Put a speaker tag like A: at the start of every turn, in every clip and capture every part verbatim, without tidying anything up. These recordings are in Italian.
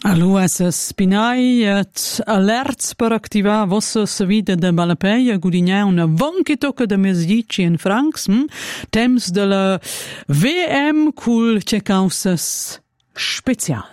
A: Allora, se spinai et alerts per activar vostra vida de balapeia, gudignà una vonche tocca de mesdici in francs, hm? Temps de la V M cul c'è causas special.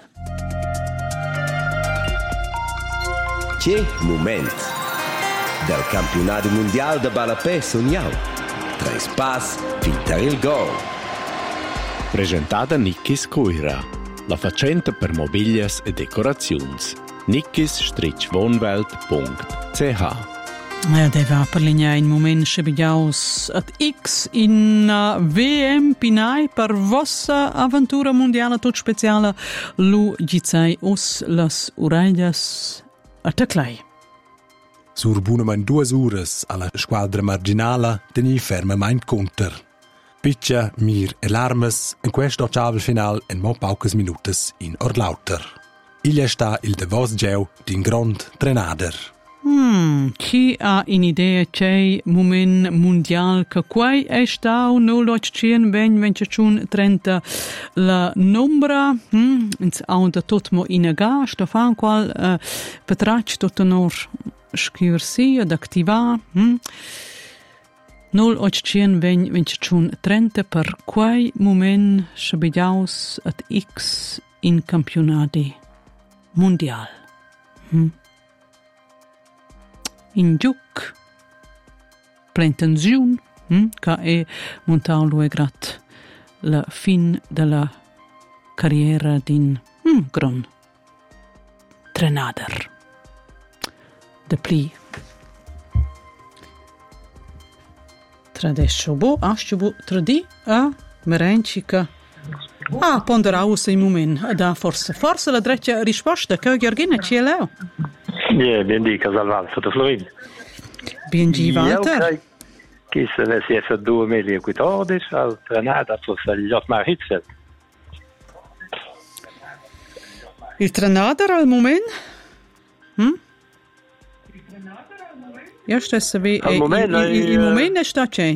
B: C'è moment del campionato mondiale de balapè sogniau. Tre spas, finta il gol.
C: Presentata Nickis Coira. La facenta per mobilias e decorazions. nickis wohnwelt punkt c h.
A: Ja, deva per linea in moment scebigliaus at X in uh, V M Pinai per vossa avventura mondiale tot speciale lu gizai us las urellas a teclai.
D: Sur bunamein duas ures alla squadra marginala teni ferma mein conter. Piccia, mir e l'armes in questo ottavel final en mo paucas minutas in Orlauter. Iglia sta il de vos geu din grond trenader.
A: Hmm, chi ha in idea c'è moment mondial che quai è stau no lotcien ben venciun trenta la nombra hm ins au da tot mo inaga sto fan qual uh, petrac tot nor scriversi ad activa hm Nol occien ven venciun trenta per quai moment scebigliaus at X in campionati mondial. Hm? In giuc pretensiun hm? Ca è montau lui grat la fin della carriera din hm, gran trenader. De pli Adesso bo, asciubo tradi a merencica. Ah, ponderaus in moment. Da forse, forse la dreccia risposta che Georgina ci è leo.
E: Ja, ben di Casalval sotto Florin.
A: Ben di Walter.
E: Ja, che se ne si è fatto duemilaquattordici al Trenada forse gli Otmar Hitzfeld.
A: Il Trenada al moment? Hm? Ja, stessa vi
E: al momento
A: il, il, il momento è sta c'è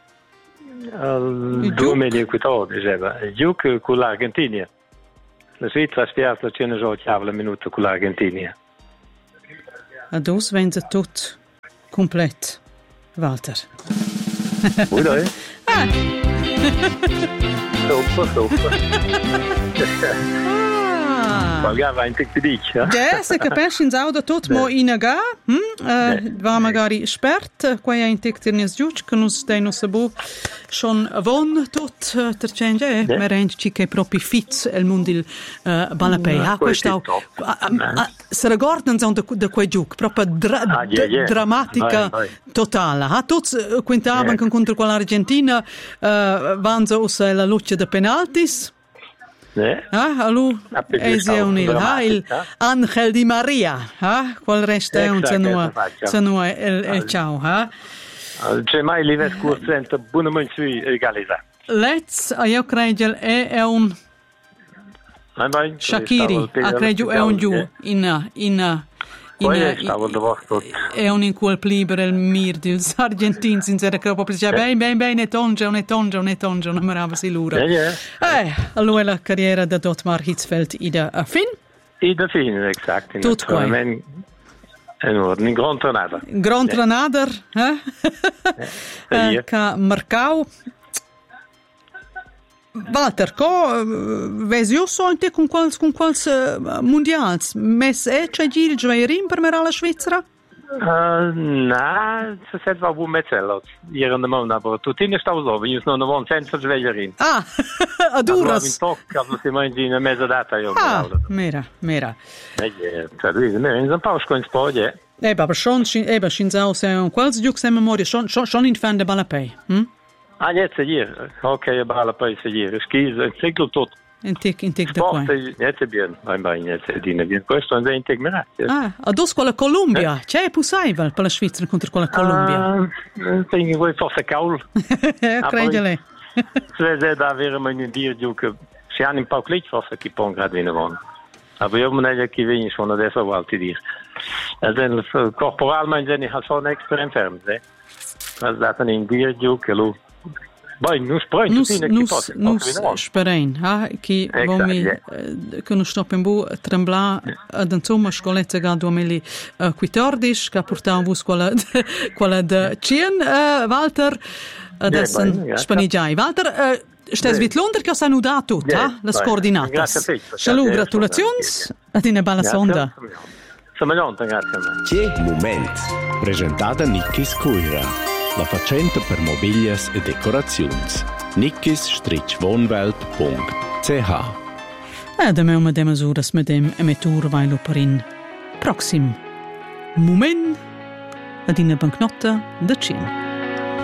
E: al duemilaquattordici il gioco con l'Argentina la Svizzera ha spiato c'è una giocata minuto con l'Argentina
A: a dos venza tot complet Walter
E: ui dai
A: ah.
E: super super Magari in tecnici, eh?
A: Ja, se capisci in zauda tot mo inaga, hm? Uh, va magari spert, qua in tecnici giuc, che nus dei nos abu schon avon tot uh, ter change, eh? Yeah. Merenci ci che proprio fitz el mundil uh, balapei. Ah, questo se riguardano zon de quei giuc, proprio dra, ah, yeah, yeah. drammatica vai, vai. Totale. Ha tots uh, quintaban yeah. contro quell'Argentina uh, vanzo usa la luce de penaltis.
E: Ne?
A: Ah, allo è un il ha il Angel di Maria, ah, qual resta è un zanua, zanua el ciao, ah.
E: C'è mai livello scursente buona sui egalità.
A: Let's, io credo è un Shaqiri, a credo è un giù in in In, in, è un in quel pliber il mir di Argentin sincero che proprio diceva bene bene bene tonge un tonge un tonge non merava si lura
E: yeah, yeah.
A: eh allora la carriera da Otmar Hitzfeld ida a fin
E: ida fin esatto
A: tutto qua
E: in ordine gran tornata
A: gran tornata eh che marcau Walter, co vesio so in te con quals con quals uh, mondials mes e c'è il gioierin per mera la Svizzera?
E: Uh, na, se set va bu metzello. Hier in de mond, aber tu tinne stau so, wenn ich noch eine one cent gioierin.
A: Ah, aduras.
E: Also, in Tok, also si mai in una mezza data io.
A: Ah, mera, mera.
E: Eh, ja, cioè, wir in so Pausch con Sport,
A: Eh, aber schon, eben, schinsau se un quals giux in memoria, schon schon schon in fan de balapei, hm?
E: Ah, jetzt hier. Okay, balapei hier. Skis, ciclo tot.
A: In tic in tic de qua.
E: Sport, niente bien, vai vai niente di ne bien. Questo è integrato.
A: Ah, adus quella Colombia. Eh? C'è possibile per la Svizzera contro quella Colombia.
E: Ah, tengo voi forse caul.
A: Credele.
E: Se se da avere mai un dir gioco. Si hanno un po' clic forse che pon grad in avon. Aber io non è che vieni sono adesso volti dir. E dan corporalmente zijn die gaat zo'n extra ferm, hè. Als dat een dir gioco, lo Beh, non spero
A: Nus,
E: che
A: nus, nus sperain, ha, che
E: Exact,
A: mi
E: yeah.
A: che non stoppen bu trembla ad insomma scolezza ga duemilaquattordici che portava bus quella quella de Cien uh, Walter adesso
E: Yeah, bene,
A: spanigiai. Walter, uh, stai svit Londra che hanno dato,
E: Yeah,
A: ta? Le
E: bene.
A: coordinate.
E: Grazie a te.
A: Salut,
E: Grazie,
A: gratulazioni ad una bella sonda.
E: Somigliante, grazie a me.
B: Che moment.
C: Presentata Nickis Cuira, la facenta per mobilias e decorazioni. nickis wohnwelt punkt c h.
A: E da me de masuras med dem emetur vailo perin. Proxim moment ad una banknotta de Cien.